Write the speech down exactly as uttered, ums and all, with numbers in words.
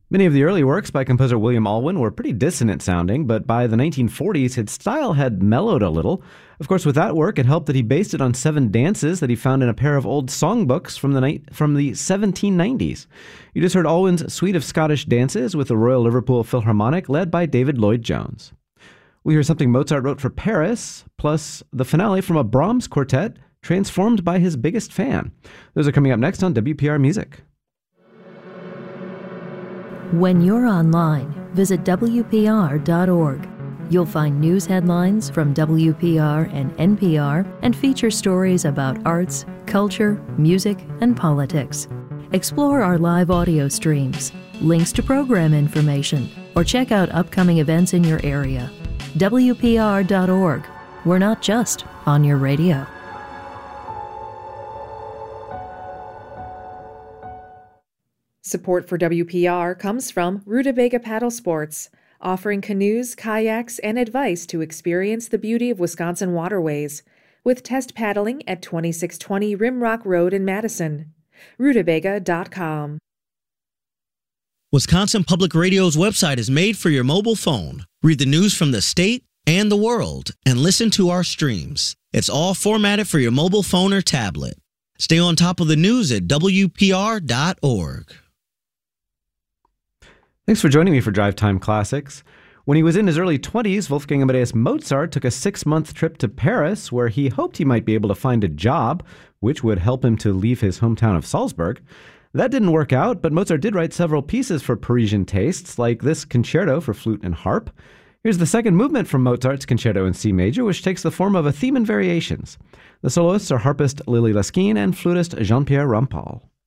Many of the early works by composer William Alwyn were pretty dissonant sounding, but by the nineteen forties, his style had mellowed a little. Of course, with that work, it helped that he based it on seven dances that he found in a pair of old songbooks from the night, from the seventeen nineties. You just heard Alwyn's Suite of Scottish Dances with the Royal Liverpool Philharmonic, led by David Lloyd-Jones. We hear something Mozart wrote for Paris, plus the finale from a Brahms quartet transformed by his biggest fan. Those are coming up next on W P R Music. When you're online, visit W P R dot org. You'll find news headlines from W P R and N P R and feature stories about arts, culture, music, and politics. Explore our live audio streams, links to program information, or check out upcoming events in your area. W P R dot org. We're not just on your radio. Support for W P R comes from Rutabaga Paddle Sports, offering canoes, kayaks, and advice to experience the beauty of Wisconsin waterways, with test paddling at twenty-six twenty Rimrock Road in Madison. Rutabaga dot com. Wisconsin Public Radio's website is made for your mobile phone. Read the news from the state and the world, and listen to our streams. It's all formatted for your mobile phone or tablet. Stay on top of the news at W P R dot org. Thanks for joining me for Drive Time Classics. When he was in his early twenties, Wolfgang Amadeus Mozart took a six-month trip to Paris, where he hoped he might be able to find a job, which would help him to leave his hometown of Salzburg. That didn't work out, but Mozart did write several pieces for Parisian tastes, like this concerto for flute and harp. Here's the second movement from Mozart's Concerto in C major, which takes the form of a theme and variations. The soloists are harpist Lily Lesquin and flutist Jean-Pierre Rampal.